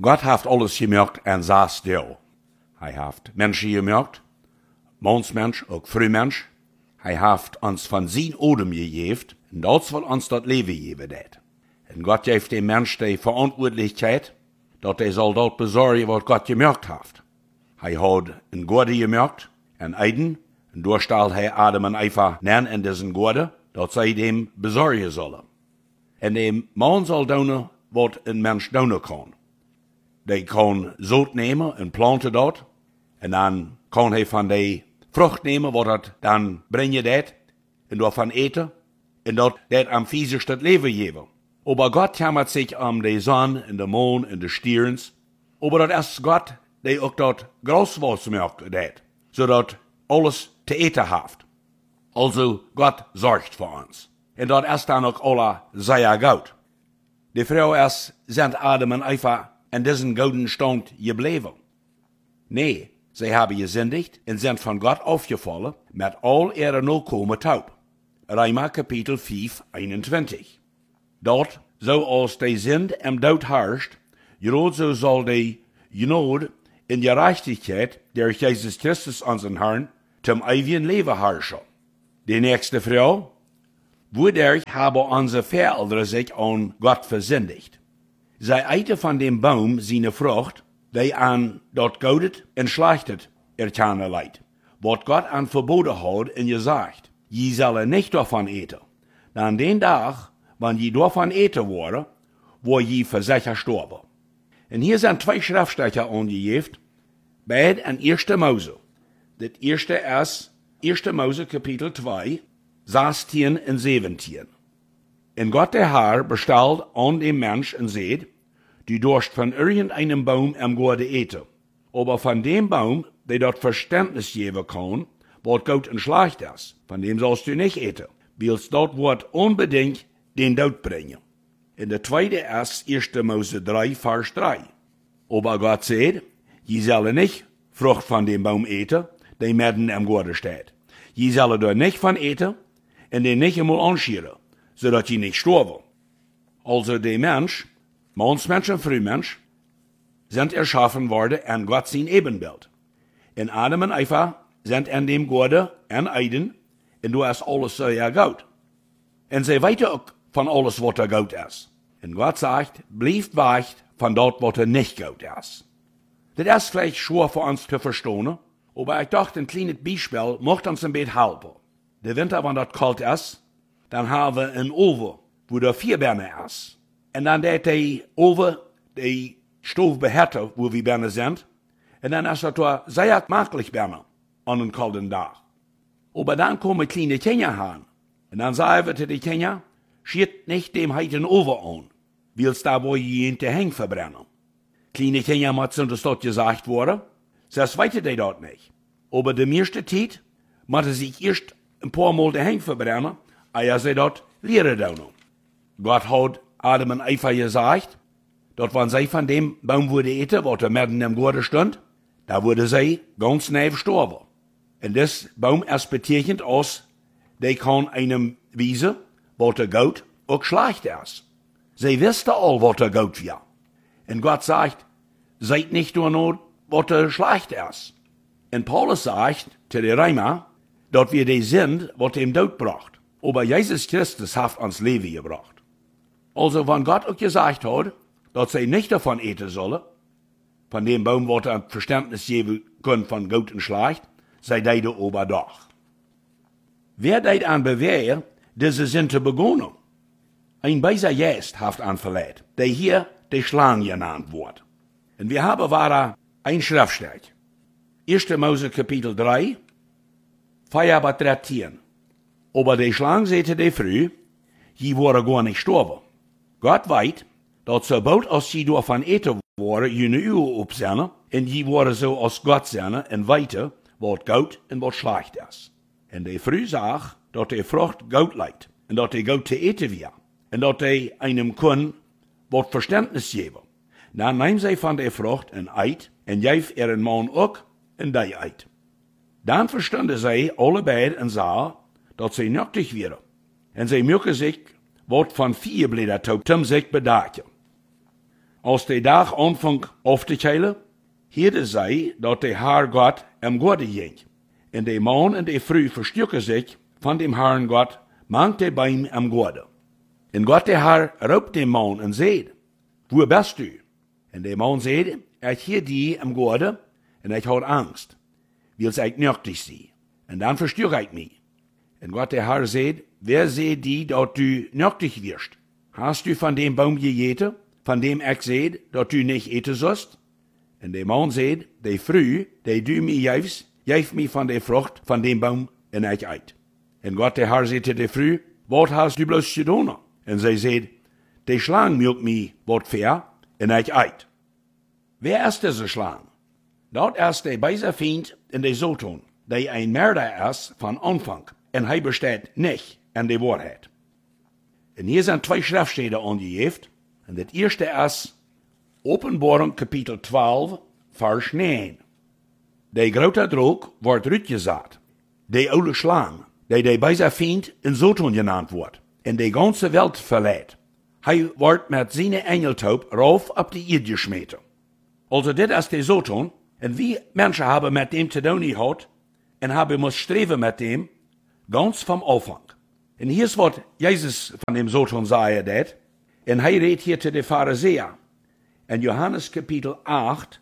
Gott heeft alles gemaakt en saß stil. Hij heeft mensen gemaakt, mensmensch, ook vrouwmensch. Hij heeft ons van zijn odem gegeven, en dat wil ons dat leven geven dat. En God geeft dem mens die verantwoordelijkheid, dat hij zal dat bezorgen wat God gemaakt heeft. Hij had een gorde gemaakt, en Eden, en doorstaat hij Adam en Eva neer in deze gorde, dat zij dem bezorgen zullen. En de man zal doen wat een mens doen kan. Die kan zout nemen en planten dat, en dan kan hij van die vrucht nemen, wat dat dan breng je dat, en daarvan eten, en dat am viezigst het leven geven. Aber Gott kümmert sich de zon en de maan en de stierns, aber dat is God die ook dat groß maakt dat, zodat alles te eten heeft. Also God zorgt voor ons. En dat is dan ook alle zeer goed. De vrouw is, zijn Adam en Eva in diesen gouden stand gebleven. Nee, zij hebben gezündigt en zijn van God afgevallen met al ihre nakomen taub. Römer kapitel 5, 21. Dort, zoals de zind en dood heerst, zo zal de genade in de gerechtigheid der Jezus Christus onze Herrn zum ewigen leven herrschen. De nächste vrouw, wodurch haben onze Väter sich an Gott versündigt. Zij eten van dem Baum seine Frucht, die an dort goudet en schlechtet erkennen leidt. Wat Gott an verboden had en gezegd, je zullen nicht davon eten. Dan den Tag, wann je davon eten worden, wo je für sich gestorben. En hier zijn twee schriftstücke aangegeven, beide in 1. Mose. Das erste ist 1. Mose kapitel 2, 16 en 17. En Gott der Herr bestellt an dem Mensch en seht, du dorst von irgendeinem Baum am Gorde eten, aber von dem Baum, der dort Verständnis geben kann, wat gut und schlecht ist, von dem sollst du nicht eten, willst dort wird unbedingt den Tod bringen. In der zweite ist 1. Mose 3, Vers 3. Aber Gott sagt, je sollen nicht Frucht von dem Baum eten, der mitten am Gorde steht. Je sollen dort nicht von eten, und den nicht einmal anschieren, zodat je nicht sterben. Also der Mensch, Mannsmensch und Frühmensch, sind erschaffen worden an Gott sein Ebenbild. In Adam und Eva sind an dem Gorde en Eden, und du hast alles sehr gut. Und sie weten auch von alles, was er gut ist. Und Gott sagt, blieft weg von dort, was er nicht gut ist. Das ist vielleicht schwer für uns zu verstehen, aber ich dachte, ein kleines Beispiel macht uns ein bisschen helfen. Der Winter, wenn das kalt ist, dann haben wir einen Ofen, wo der 4 Birnen ist. Und dann der Ofen, die Stove behärtet, wo wir Birnen sind, und dann ist das da sehr möglich Birnen an einem kalten Tag. Aber dann kommen kleine Kinder heran. Und dann sagen wir zu den Kindern, schiert nicht dem heiten Ofen an, willst da wo je in der Hänge verbrennen. Kleine Kinder müssen das dort gesagt worden, das weiter die dort nicht. Aber der meiste Zeit müssen sich erst ein paar Mal der Hänge verbrennen, ehe sie dort lehren dürfen. Gott hat Adam und Eva gesagt, dass wenn sie von dem Baum würde eten, was mitten im Garten stand, da würde sie ganz nahe sterben. Und das Baum ist beteugend aus, die kann einem wiesen, was der gut auch schlecht ist. Sie wissen all, was der gut wäre. Und Gott sagt, seid nicht nur not, was der schlecht ist. Und Paulus sagt zu den Römer, dass wir die sind, was dem Tod bracht. Aber Jesus Christus hat uns Leben gebracht. Also, wenn Gott auch gesagt hat, dass sie nicht davon eten sollen, von dem Baum, was ein Verständnis geben können von gut und schlecht, sei deide aber doch. Wer deit an bewehr, diese sind zu begonnen? Ein beiser Jest haft an verleiht, der hier die Schlange genannt wird. Und wir haben wahre ein Schriftstück. 1. Mose Kapitel 3, Vers 13. Aber die Schlange sagte die früh, je wurde gar nicht sterben. Gott weiß, dass sobald als sie davon eten worden, jene Uhr opzenden, und je wurde so aus Gott sein und weiter, was gut und was schlecht ist. Und die früh sagt, dass die Frucht gut leidt, und dass die gut zu eten wird, und dass die einem kann, was Verständnis geben. Dann nehmen sie von der Frucht und eet, und geef ihren Mann auch, und die eet. Dann verstanden sie alle beide und sahen, dass sie nüchtig wären. Und sie mögen sich, was von 4 Blätter zum sich bedachten. Als de dag aanvang auf te keilen, hierde zij dat de Herr Gott am Gorde ging. En de man en de vrouw verstukken zich van dem Herrn Gott, mangt de bij hem am Gorde. En Gott de Herr roept de man en zei, wo bist du? En de man zei, ik hier die am Gorde, en ik had angst, wils ik nöchtig zie. En dan verstuur ik mij. En Gott de Herr zei, wer zei die dat du nöchtig wirst? Hast du van dem Baum gegeten, van dem ik zei dat du nicht eten sollst? En de man zei, de vrouw, die du mij geeft mij van de vrucht van dem Baum en ik eet. En Gott de Herr zei te de vrouw, wat hast du bloos gedaan? En zij zei, de slang milkt mij wat ver en ik eet. Wer is deze slang? Dat is de bijze vriend in de Satan, die een merder is van aanvang. En hij bestaat niet in de waarheid. En hier zijn twee schriftstellen aangegeven. En het eerste is Openbaring kapitel 12, vers 9. De grote droog wordt uitgezet. De oude slang, die de bijze vriend in Satan genaamd wordt. En de ganze wereld verleidt. Hij wordt met zijn engeltaup rauf op de aarde gesmeten. Also dit is de Satan. En wie mensen hebben met dem te doen gehad. En hebben moest streven met dem. Ganz vom Anfang. En hier is wat Jezus van dem Satan zei dat. En hij redt hier te de Pharisäer. In Johannes kapitel 8,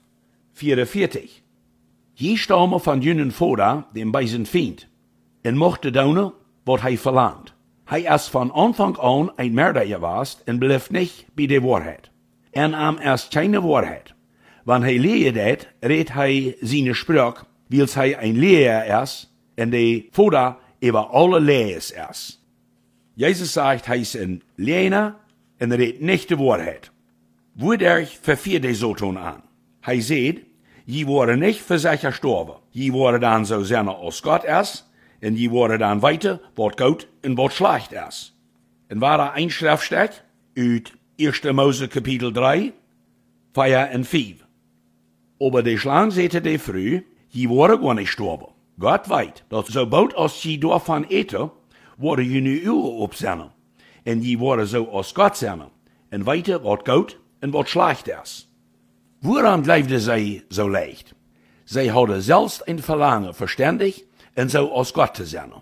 44. Je stammen van junen vader, dem bijzen vriend. En mochte doen wat hij verlangt. Hij is van Anfang an een merder geweest en bleef niet bij de waarheid. En am is keine waarheid. Wanneer hij leert dat, redt hij zijn spraak, wils hij een leraar is en de vader über alle Lees is. Jezus zegt, hij is een leraar en redt niet de waarheid. Woordelijk verfiert de Satan aan. Hij zegt, je worden niet voor zich gestorven. Je worden dan zo zijn als God is, en je worden dan weten wat goed en wat slecht is. En waar er een schriftstück uit 1. Mose kapitel 3, 4 en 5. Aber de slang zette de vrouw, je worden gewoon niet gestorven. God weet dat sobald als je daarvan eten, worden je nu uren opzennen. En je worden zo als God zijn. En weten wat goed en wat slecht is. Waaraan leefden zij zo leicht? Zij hadden zelfs een verlangen verstandig en zo als God te zijn.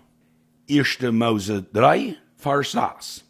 1. Mose 3, vers 6.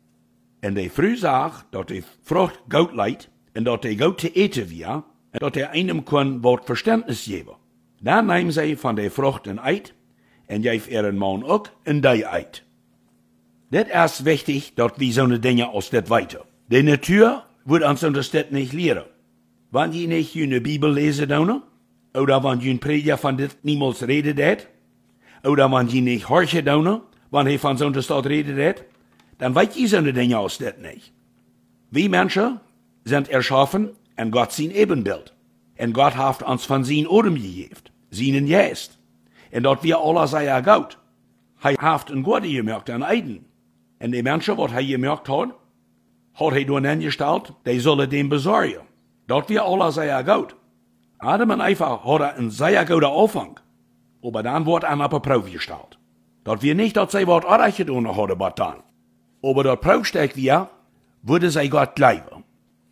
En de vrouw zag dat de vrucht goed leidt en dat hij goed te eten weer en dat hij einem kon wat verstandnis geven. Dan neem zij van de vrucht een eet en geef een man ook een die eet. Dit is wichtig dat we zo'n dingen als dit weten. De natuur wordt ons ons dit niet leren. Wanneer je niet je Bibel lezen doen, oder wanneer je een prediger van dit niemals reden deed, oder wanneer je niet horchen doen, wanneer hij van zo'n stad reden deed, dan weet je zo'n dingen als dit niet. Wie mensen zijn erschaffen en God zijn ebenbeeld. En God heeft ons van zijn Odem gegeven, zijn Geest. En dat wir alle zijn goed. Hij heeft een Gorde gemerkt aan Eiden. En die mensen wat hij gemerkt had hij door ingesteld, die zullen dem bezorgen. Dat wir alle zijn goed. Adam en Eva hadden een zeer goede aanvang. Maar dan wordt aan op een proef gesteld. Dat wir niet dat zij wat aardig gedaan hadden, maar dan. Maar dat proefstuk weer, würde zij God leven.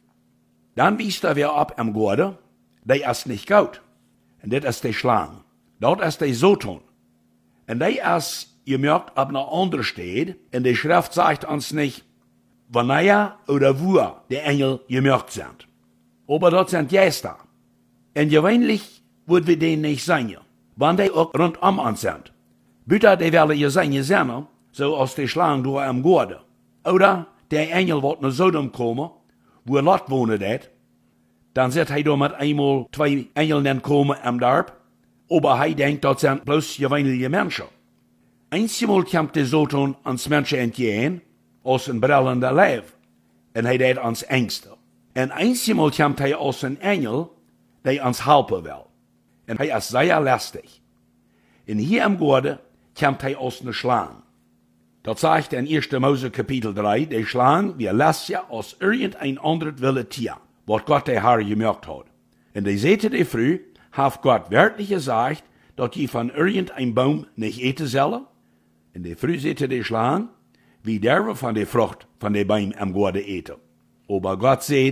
Dan wies er weer op am Gorde, die is niet goed. En dit is de slang. Dat is de Satan. En die is gemerkt op een andere stad. En de schrift zegt ons niet, wanneer oder wo de Engel gemerkt zijn. Aber dat zijn Geister. En gewöhnlich würden wir den nicht sehen, wanneer die ook rondom ons zijn. Buiten die willen je zijn, zoals de slang door am Gorde. Oder der Engel wordt naar Sodom komen, wo Lot wonen deed. Dan zit hij door met eenmaal 2 Engelen komen am Dorp. Aber hij denkt dat zijn bloos gewöhnliche mensen. Eenmaal komt de Satan ons mensen entgegen, als een brillende leeuw. En hij deed ons angsten. En eenmaal komt hij als een engel, die ons helpen wil. En hij is zeer lastig. En hier am Gorde komt hij als een slang. Dat zegt in 1. Mose kapitel 3, de slang wie lesje als irgendein ander wilde tier, wat God de Herr gemerkt had. En die zette de vrouw, heeft God werkelijk gezegd, dat je van irgendein Baum niet eten zullen? En de vrouw zette de slang, wie derven van de vrucht van de Baum am Gorde eten. Aber God zei,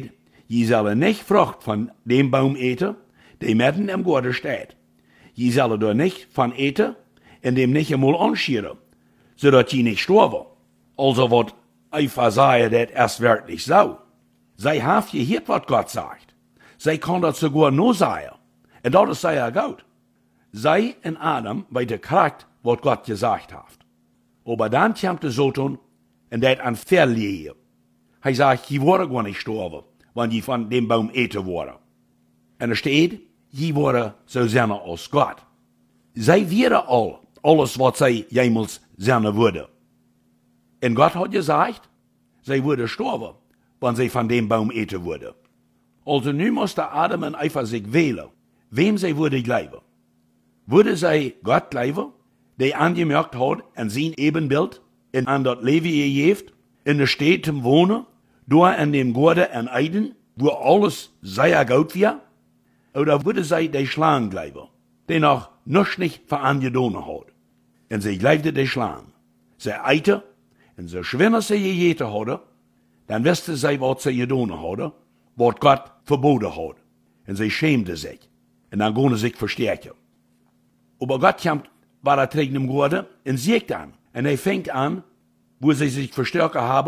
Je sollen nicht Frucht von dem Baum eten, der mitten im Garten steht. Je sollen da nicht von eten, in dem nicht einmal anschieren, sodass je nicht sterben. Also wird einfach sagen, das erst wirklich so. Sei haft gehört, was Gott sagt. Sei kann das sogar nur sagen. Und das ist sehr gut. Sei in Adam bei der Kraft, was Gott gesagt hat. Aber dann kommt der Satan und das an Verliehe. Er sagt, je wurde gar nicht sterben, wenn die von dem Baum eten wurde. Und es steht, je wurde so sein als Gott. Sei wieder alles, was sie jemals sein würde. Und Gott hat gesagt, sie würde sterben, wenn sie von dem Baum eten würde. Also nu musste Adam und Eva sich wählen, wem sie würde glauben. Würde sie Gott glauben, der angemerkt hat, an sein Ebenbild, in an das Leben gegeben, in der Stadt zum Wohnen, da in dem Garten in Eden, wo alles sehr gut wäre? Oder würde sie der Schlange glauben, der noch nicht verangetan hat? Und sie glaubte der Schlange. Sie eite, und so schwer sie gegessen hatte, dann wusste sie, was sie getan hatte, was Gott verboten hat. Und sie schämte sich. Und dann konnte sie sich verstärken. Aber Gott kommt, war da drin im Garten, und sieht an. Und er fängt an, wo sie sich verstärken haben,